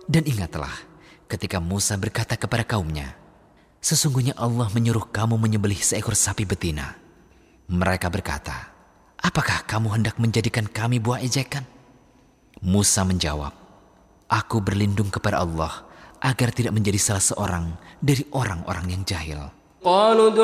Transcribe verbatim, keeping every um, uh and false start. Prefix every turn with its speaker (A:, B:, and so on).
A: Dan ingatlah ketika Musa berkata kepada kaumnya, sesungguhnya Allah menyuruh kamu menyembelih seekor sapi betina. Mereka berkata, apakah kamu hendak menjadikan kami buah ejekan? Musa menjawab, aku berlindung kepada Allah agar tidak menjadi salah seorang dari orang-orang yang jahil.